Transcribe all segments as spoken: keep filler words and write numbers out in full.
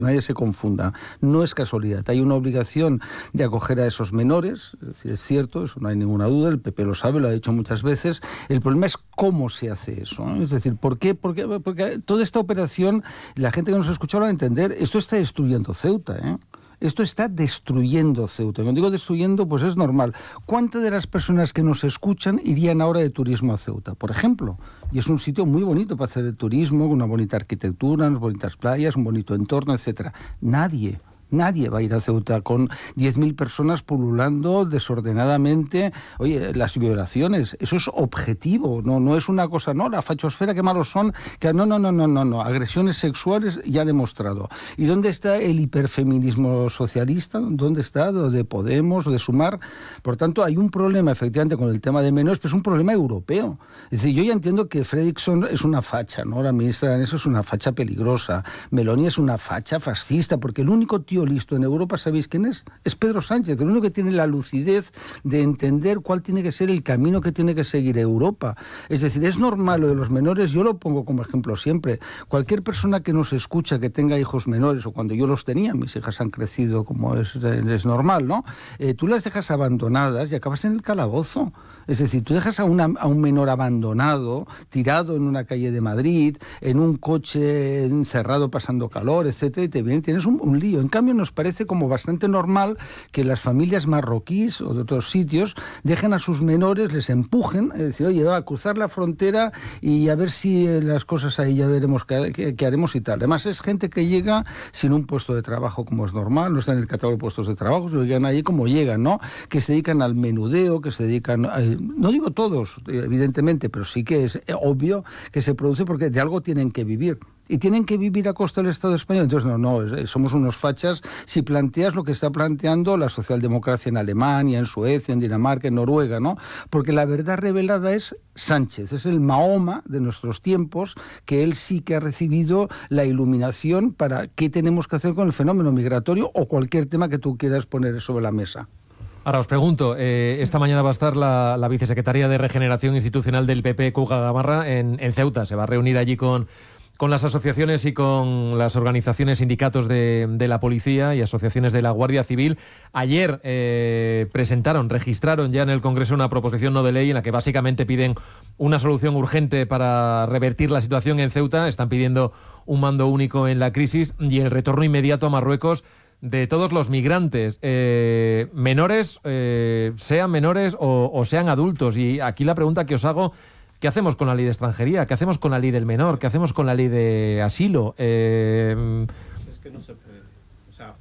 Nadie se confunda, no es casualidad. Hay una obligación de acoger a esos menores, es decir, es cierto, eso no hay ninguna duda, el P P lo sabe, lo ha dicho muchas veces. El problema es cómo se hace eso, ¿no? Es decir, ¿por qué? Porque, porque toda esta operación, la gente que nos ha escuchado lo va a entender, esto está destruyendo Ceuta, ¿eh? Esto está destruyendo Ceuta. Cuando digo destruyendo, pues es normal. ¿Cuántas de las personas que nos escuchan irían ahora de turismo a Ceuta, por ejemplo? Y es un sitio muy bonito para hacer el turismo, con una bonita arquitectura, unas bonitas playas, un bonito entorno, etcétera. Nadie. Nadie va a ir a Ceuta con diez mil personas pululando desordenadamente. Oye, las violaciones, eso es objetivo, no, no es una cosa, no, la fachosfera, qué malos son, que no, no, no, no, no, no, agresiones sexuales ya demostrado. ¿Y dónde está el hiperfeminismo socialista? ¿Dónde está? ¿De Podemos? ¿De Sumar? Por tanto, hay un problema, efectivamente, con el tema de menores, pero es un problema europeo. Es decir, yo ya entiendo que Fredriksson es una facha, ¿no? La ministra de eso es una facha peligrosa. Meloni es una facha fascista, porque el único tío listo en Europa, ¿sabéis quién es? Es Pedro Sánchez, el único que tiene la lucidez de entender cuál tiene que ser el camino que tiene que seguir Europa. Es decir, es normal lo de los menores, yo lo pongo como ejemplo siempre. Cualquier persona que nos escucha, que tenga hijos menores, o cuando yo los tenía, mis hijas han crecido como es, es normal, ¿no? Eh, tú las dejas abandonadas y acabas en el calabozo. Es decir, tú dejas a, una, a un menor abandonado, tirado en una calle de Madrid, en un coche encerrado pasando calor, etcétera, y te viene, tienes un, un lío. En cambio, nos parece como bastante normal que las familias marroquíes o de otros sitios dejen a sus menores, les empujen, es decir, oye, va a cruzar la frontera y a ver si las cosas ahí ya veremos qué, qué, qué haremos y tal. Además, es gente que llega sin un puesto de trabajo como es normal, no está en el catálogo de puestos de trabajo, sino llegan allí como llegan, ¿no? Que se dedican al menudeo, que se dedican a, no digo todos, evidentemente, pero sí que es obvio que se produce porque de algo tienen que vivir. Y tienen que vivir a costa del Estado español. Entonces, no, no, somos unos fachas si planteas lo que está planteando la socialdemocracia en Alemania, en Suecia, en Dinamarca, en Noruega, ¿no? Porque la verdad revelada es Sánchez, es el Mahoma de nuestros tiempos, que él sí que ha recibido la iluminación para qué tenemos que hacer con el fenómeno migratorio o cualquier tema que tú quieras poner sobre la mesa. Ahora os pregunto, eh, sí. Esta mañana va a estar la, la vicesecretaria de Regeneración Institucional del P P, Cuca Gamarra, en, en Ceuta. Se va a reunir allí con, con las asociaciones y con las organizaciones, sindicatos de, de la policía y asociaciones de la Guardia Civil. Ayer eh, presentaron, registraron ya en el Congreso una proposición no de ley en la que básicamente piden una solución urgente para revertir la situación en Ceuta. Están pidiendo un mando único en la crisis y el retorno inmediato a Marruecos de todos los migrantes, eh, menores, eh, sean menores o, o sean adultos. Y aquí la pregunta que os hago, ¿qué hacemos con la ley de extranjería? ¿Qué hacemos con la ley del menor? ¿Qué hacemos con la ley de asilo? Eh... Es que no se puede. O sea,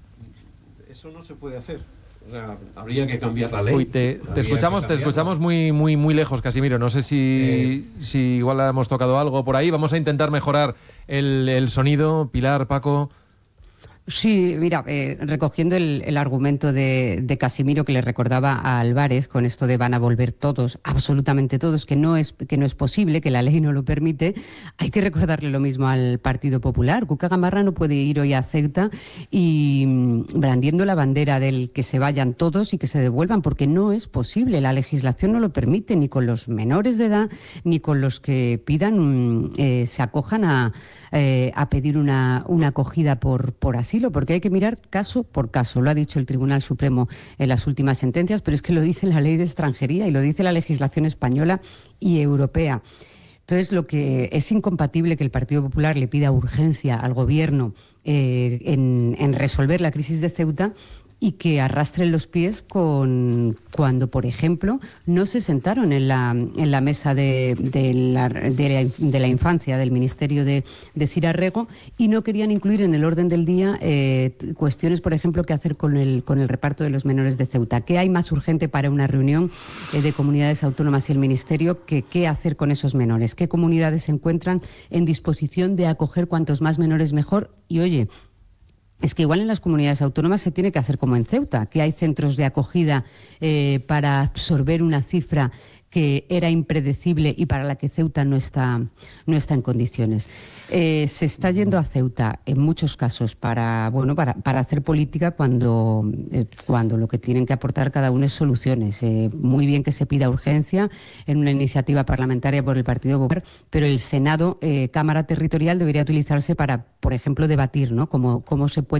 eso no se puede hacer. O sea, habría que cambiar la ley. Uy, te, te escuchamos, te escuchamos muy, muy, muy lejos, Casimiro. No sé si, eh... si igual hemos tocado algo por ahí. Vamos a intentar mejorar el, el sonido. Pilar, Paco... Sí, mira, eh, recogiendo el, el argumento de, de Casimiro que le recordaba a Álvarez con esto de van a volver todos, absolutamente todos, que no es que no es posible, que la ley no lo permite, hay que recordarle lo mismo al Partido Popular. Cuca Gamarra no puede ir hoy a Ceuta y mm, brandiendo la bandera del que se vayan todos y que se devuelvan, porque no es posible, la legislación no lo permite, ni con los menores de edad, ni con los que pidan, eh, se acojan a, eh, a pedir una, una acogida por, por asilo. Porque hay que mirar caso por caso, lo ha dicho el Tribunal Supremo en las últimas sentencias, pero es que lo dice la ley de extranjería y lo dice la legislación española y europea. Entonces, lo que es incompatible que el Partido Popular le pida urgencia al Gobierno eh, en, en resolver la crisis de Ceuta y que arrastren los pies con cuando, por ejemplo, no se sentaron en la, en la mesa de, de, la, de, la, de la infancia del Ministerio de, de Sira Rego y no querían incluir en el orden del día eh, cuestiones, por ejemplo, qué hacer con el, con el reparto de los menores de Ceuta. ¿Qué hay más urgente para una reunión eh, de comunidades autónomas y el Ministerio que qué hacer con esos menores? ¿Qué comunidades se encuentran en disposición de acoger cuantos más menores mejor? Y oye, es que igual en las comunidades autónomas se tiene que hacer como en Ceuta, que hay centros de acogida eh, para absorber una cifra que era impredecible y para la que Ceuta no está, no está en condiciones. Eh, se está yendo a Ceuta en muchos casos para, bueno, para, para hacer política cuando, eh, cuando lo que tienen que aportar cada uno es soluciones. Eh, muy bien que se pida urgencia en una iniciativa parlamentaria por el Partido Popular, pero el Senado, eh, Cámara Territorial, debería utilizarse para, por ejemplo, debatir, ¿no?, cómo, cómo se puede